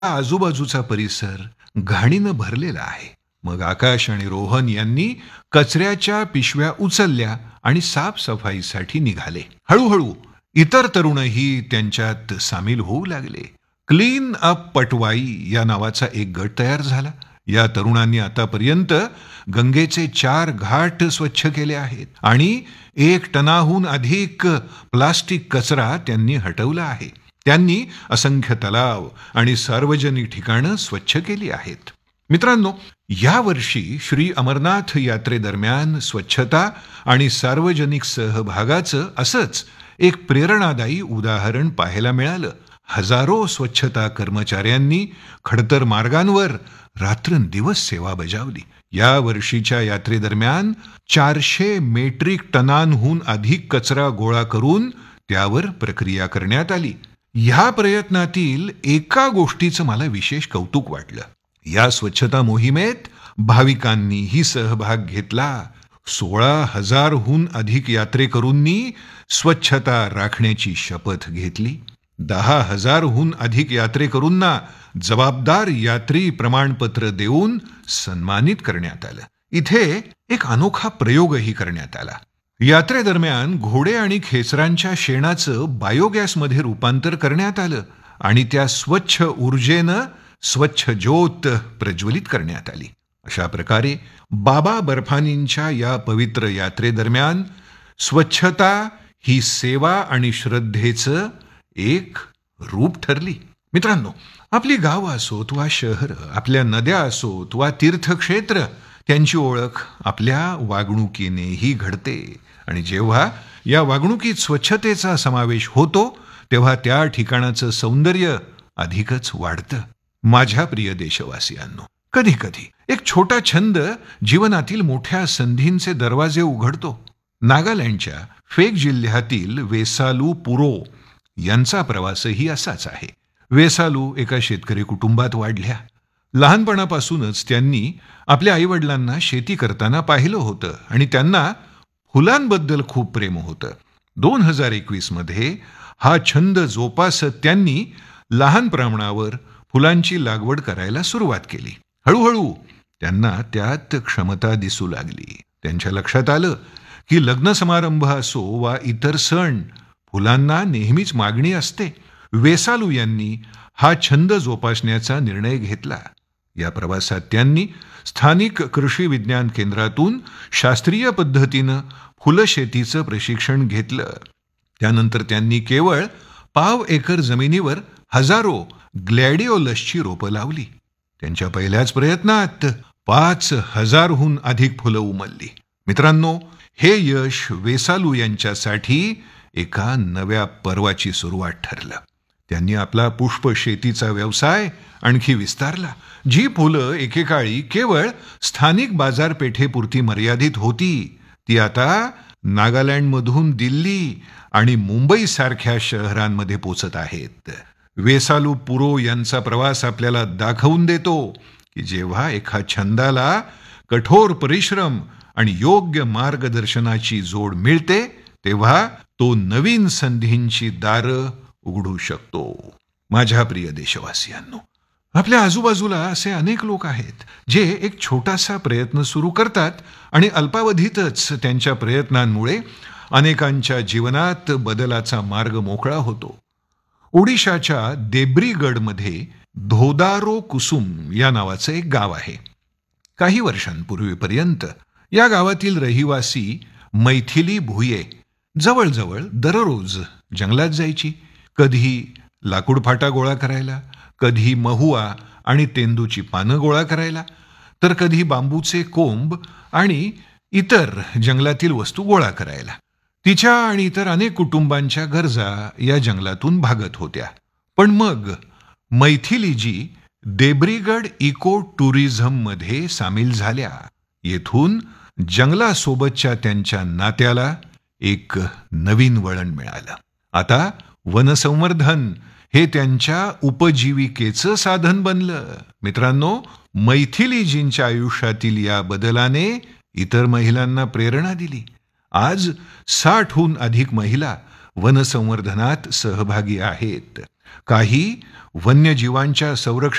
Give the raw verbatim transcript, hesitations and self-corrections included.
आजूबाजूचा परिसर घाणीनं भरलेला आहे. मग आकाश आणि रोहन यांनी कचऱ्याच्या पिशव्या उचलल्या आणि साफसफाईसाठी निघाले. हळूहळू इतर तरुणही त्यांच्यात सामील होऊ लागले. क्लीन अप पटवाई या नावाचा एक गट तयार झाला. या तरुणांनी आतापर्यंत गंगेचे चार घाट स्वच्छ केले आहेत आणि एक टनाहून अधिक प्लास्टिक कचरा त्यांनी हटवला आहे. त्यांनी असंख्य तलाव आणि सार्वजनिक ठिकाणं स्वच्छ केली आहेत. मित्रांनो, या वर्षी श्री अमरनाथ यात्रेदरम्यान स्वच्छता आणि सार्वजनिक सहभागाचं असंच एक प्रेरणादायी उदाहरण पाहायला मिळालं. हजारो स्वच्छता कर्मचाऱ्यांनी खडतर मार्गांवर रात्रंदिवस सेवा बजावली. या वर्षीच्या यात्रेदरम्यान चारशे मेट्रिक टनांहून अधिक कचरा गोळा करून त्यावर प्रक्रिया करण्यात आली. ह्या प्रयत्नातील एका गोष्टीचं मला विशेष कौतुक वाटलं. या स्वच्छता मोहिमेत भाविकांनीही सहभाग घेतला. सोळा हजारहून अधिक यात्रेकरूंनी स्वच्छता राखण्याची शपथ घेतली. दहा हजारहून अधिक यात्रेकरूंना जबाबदार यात्री प्रमाणपत्र देऊन सन्मानित करण्यात आलं. इथे एक अनोखा प्रयोगही करण्यात आला. यात्रेदरम्यान घोडे आणि खेचरांच्या शेणाचं बायोगॅसमध्ये रूपांतर करण्यात आलं आणि त्या स्वच्छ ऊर्जेनं स्वच्छ ज्योत प्रज्वलित करण्यात आली. अशा प्रकारे बाबा बर्फानींच्या या पवित्र यात्रेदरम्यान स्वच्छता ही सेवा आणि श्रद्धेचं एक रूप ठरली. मित्रांनो, आपली गावं असोत वा शहर, आपल्या नद्या असोत वा तीर्थक्षेत्र, त्यांची ओळख आपल्या वागणुकीनेही घडते. आणि जेव्हा या वागणुकीत स्वच्छतेचा समावेश होतो तेव्हा त्या ठिकाणाचं सौंदर्य अधिकच वाढतं. माझ्या प्रिय देशवासियांनो, कधी कधी एक छोटा छंद जीवनातील मोठ्या संधींचे दरवाजे उघडतो. नागालँडच्या फेक जिल्ह्यातील वेसालू पुरो यांचा प्रवासही असाच आहे. वेसालू एका शेतकरी कुटुंबात वाढल्या. लहानपणापासूनच त्यांनी आपल्या आईवडिलांना शेती करताना पाहिलं होतं आणि त्यांना फुलांबद्दल खूप प्रेम होतं. दोन हजार एकवीस मध्ये हा छंद जोपासत त्यांनी लहान प्रमाणावर फुलांची लागवड करायला सुरुवात केली. हळूहळू त्यांना त्यात क्षमता दिसू लागली. त्यांच्या लक्षात आलं की लग्न समारंभ असो वा इतर सण, फुलांना नेहमीच मागणी असते. वेसालू यांनी हा छंद जोपासण्याचा निर्णय घेतला. या प्रवासात त्यांनी स्थानिक कृषी विज्ञान केंद्रातून शास्त्रीय पद्धतीनं फुलशेतीचं प्रशिक्षण घेतलं. त्यानंतर त्यांनी केवळ पाव एकर जमिनीवर हजारो ग्लॅडिओलसची रोपं लावली. त्यांच्या पहिल्याच प्रयत्नात पाच हजारहून अधिक फुलं उमलली. मित्रांनो, हे यश वेसालू यांच्यासाठी एका नव्या पर्वाची सुरुवात ठरलं. त्यांनी आपला पुष्प शेतीचा व्यवसाय आणखी विस्तारला. जी फुलं एकेकाळी केवळ स्थानिक बाजारपेठेपुरती मर्यादित होती, ती आता नागालँडमधून दिल्ली आणि मुंबई सारख्या शहरांमध्ये पोचत आहेत. वेसालू पुरो यांचा प्रवास आपल्याला दाखवून देतो की जेव्हा एका छंदाला कठोर परिश्रम आणि योग्य मार्गदर्शनाची जोड मिळते तेव्हा तो नवीन संधींची दारं उघडू शकतो. माझ्या प्रिय देशवासियांनो, आपल्या आजूबाजूला असे अनेक लोक आहेत जे एक छोटासा प्रयत्न सुरू करतात आणि अल्पावधीतच त्यांच्या प्रयत्नांमुळे अनेकांच्या जीवनात बदलाचा मार्ग मोकळा होतो. ओडिशाच्या देब्रीगडमध्ये धोदारो कुसुम या नावाचं एक गाव आहे. काही वर्षांपूर्वीपर्यंत या गावातील रहिवासी मैथिली भुये जवळजवळ दररोज जंगलात जायची. कधी लाकूड फाटा गोळा करायला, कधी महुआ आणि तेंदूची पानं गोळा करायला, तर कधी बांबूचे कोंब आणि इतर जंगलातील वस्तू गोळा करायला. तिच्या आणि इतर अनेक कुटुंबांच्या गरजा या जंगलातून भागत होत्या. पण मग मैथिलीजी देब्रीगड इको टुरिझम मध्ये सामील झाल्या. येथून जंगलासोबतच्या त्यांच्या नात्याला एक नवीन वळण मिळालं. आता वनसंवर्धन हे त्यांच्या उपजीविकेचं साधन बनलं. मित्रांनो, मैथिलीजींच्या आयुष्यातील या बदलाने इतर महिलांना प्रेरणा दिली. आज साठहून अधिक महिला वनसंवर्धनात सहभागी आहेत. काही वन्यजीवांच्या संरक्षणात